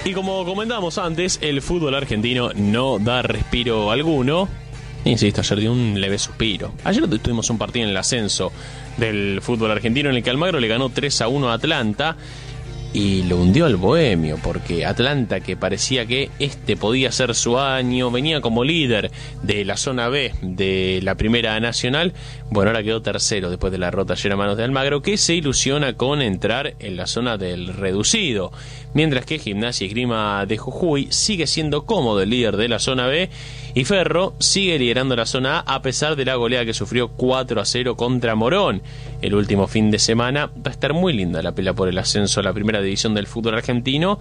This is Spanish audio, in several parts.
Y como comentábamos antes, el fútbol argentino no da respiro alguno. Insisto, ayer dio un leve suspiro. Ayer tuvimos un partido en el ascenso del fútbol argentino en el que Almagro le ganó 3-1 a Atlanta y lo hundió al Bohemio, porque Atlanta, que parecía que este podía ser su año, venía como líder de la zona B de la Primera Nacional, bueno, ahora quedó tercero después de la derrota ayer a manos de Almagro, que se ilusiona con entrar en la zona del reducido, mientras que Gimnasia y Esgrima de Jujuy sigue siendo cómodo el líder de la zona B, y Ferro sigue liderando la zona A pesar de la goleada que sufrió 4-0 contra Morón el último fin de semana. Va a estar muy linda la pelea por el ascenso a la primera división del fútbol argentino,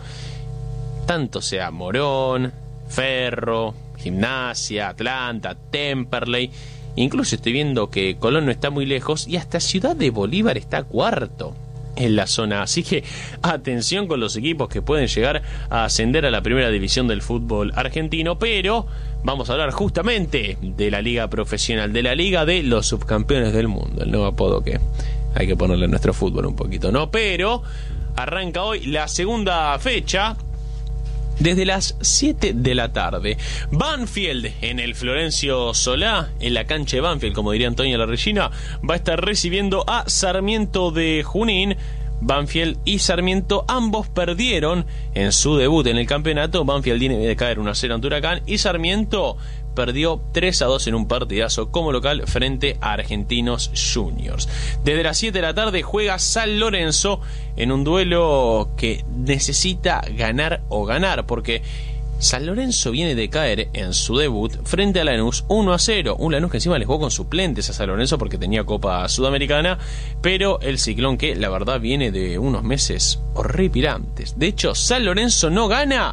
tanto sea Morón, Ferro, Gimnasia, Atlanta, Temperley. Incluso estoy viendo que Colón no está muy lejos y hasta Ciudad de Bolívar está cuarto en la zona. Así que atención con los equipos que pueden llegar a ascender a la primera división del fútbol argentino. Pero vamos a hablar justamente de la liga profesional, de la liga de los subcampeones del mundo, el nuevo apodo que hay que ponerle a nuestro fútbol un poquito, ¿no? Pero arranca hoy la segunda fecha desde las 7 de la tarde. Banfield en el Florencio Solá, en la cancha de Banfield, como diría Antonio La Regina, va a estar recibiendo a Sarmiento de Junín. Banfield y Sarmiento ambos perdieron en su debut en el campeonato. Banfield viene de caer 1-0 ante Huracán y Sarmiento perdió 3-2 en un partidazo como local frente a Argentinos Juniors. Desde las 7 de la tarde juega San Lorenzo en un duelo que necesita ganar o ganar, porque San Lorenzo viene de caer en su debut frente a Lanús 1-0. Un Lanús que encima le jugó con suplentes a San Lorenzo porque tenía Copa Sudamericana, pero el Ciclón, que la verdad viene de unos meses horripilantes. De hecho, San Lorenzo no gana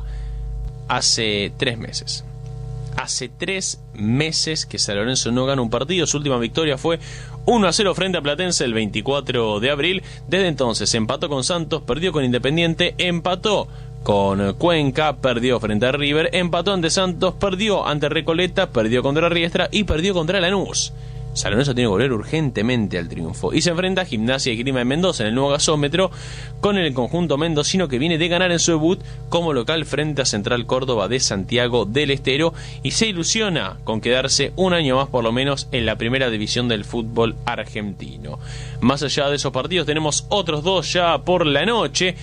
hace 3 meses. Hace 3 meses que San Lorenzo no gana un partido. Su última victoria fue 1-0 frente a Platense el 24 de abril. Desde entonces empató con Santos, perdió con Independiente, empató con Cuenca, perdió frente a River, empató ante Santos, perdió ante Recoleta, perdió contra Riestra y perdió contra Lanús. San Lorenzo tiene que volver urgentemente al triunfo y se enfrenta a Gimnasia y Esgrima de Mendoza en el nuevo gasómetro, con el conjunto mendocino que viene de ganar en su debut como local frente a Central Córdoba de Santiago del Estero y se ilusiona con quedarse un año más por lo menos en la primera división del fútbol argentino. Más allá de esos partidos tenemos otros dos ya por la noche.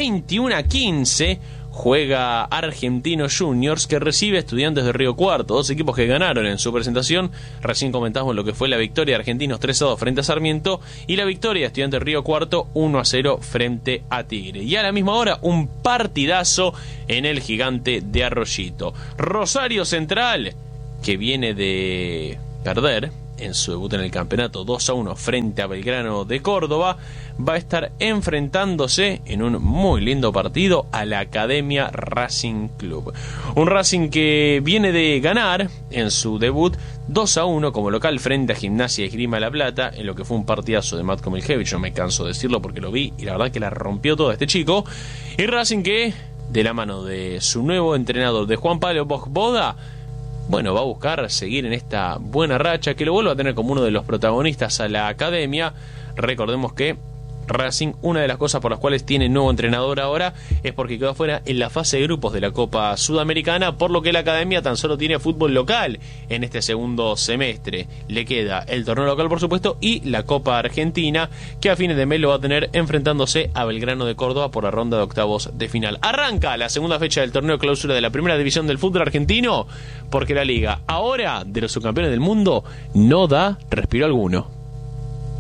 21-15 juega Argentinos Juniors, que recibe a Estudiantes de Río Cuarto, dos equipos que ganaron en su presentación. Recién comentamos lo que fue la victoria de Argentinos 3-2 frente a Sarmiento y la victoria de Estudiantes de Río Cuarto 1-0 frente a Tigre. Y a la misma hora un partidazo en el Gigante de Arroyito. Rosario Central, que viene de perder en su debut en el campeonato 2-1 frente a Belgrano de Córdoba, va a estar enfrentándose en un muy lindo partido a la Academia Racing Club. Un Racing que viene de ganar en su debut 2-1 como local frente a Gimnasia y Esgrima de La Plata, en lo que fue un partidazo de Matko Miljevic. Yo me canso de decirlo porque lo vi y la verdad que la rompió toda este chico. Y Racing que, de la mano de su nuevo entrenador, de Juan Pablo Boda, bueno, va a buscar seguir en esta buena racha, que lo vuelva a tener como uno de los protagonistas a la academia. Recordemos que Racing, una de las cosas por las cuales tiene nuevo entrenador ahora es porque quedó afuera en la fase de grupos de la Copa Sudamericana, por lo que la academia tan solo tiene fútbol local en este segundo semestre. Le queda el torneo local, por supuesto, y la Copa Argentina, que a fines de mes lo va a tener enfrentándose a Belgrano de Córdoba por la ronda de octavos de final. Arranca la segunda fecha del torneo clausura de la primera división del fútbol argentino, porque la liga ahora de los subcampeones del mundo no da respiro alguno.